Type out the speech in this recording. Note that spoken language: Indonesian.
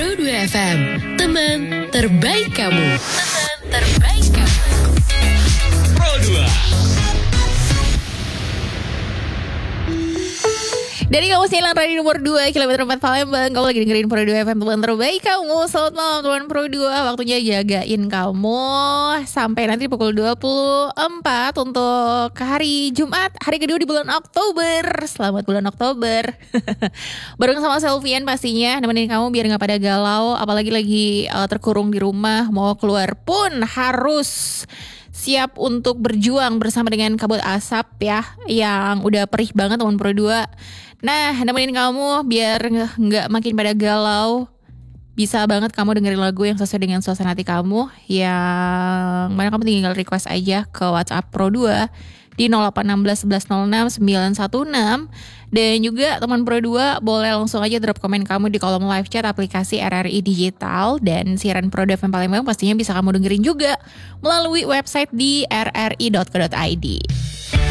Pro 2 FM, teman terbaik kamu. Teman terbaik kamu. Pro 2. Dari kamu siaran radio nomor 2 kilometer 4 Palembang. Kamu lagi dengerin Pro 2 FM, teman terbaik kamu. Selamat malam teman Pro 2. Waktunya jagain kamu sampai nanti pukul 24 untuk hari Jumat, hari kedua di bulan Oktober. Selamat bulan Oktober. Bareng sama Selvian pastinya, nemenin kamu biar gak pada galau. Apalagi lagi terkurung di rumah, mau keluar pun harus siap untuk berjuang bersama dengan kabut asap ya, yang udah perih banget teman Pro 2. Nah, nemenin kamu biar nggak makin pada galau. Bisa banget kamu dengerin lagu yang sesuai dengan suasana hati kamu. Yang mana kamu tinggal request aja ke WhatsApp Pro 2 di 0816 11 06 916. Dan juga teman Pro 2 boleh langsung aja drop komen kamu di kolom live chat aplikasi RRI Digital. Dan siaran Pro 2 FM Palembang pastinya bisa kamu dengerin juga melalui website di rri.co.id.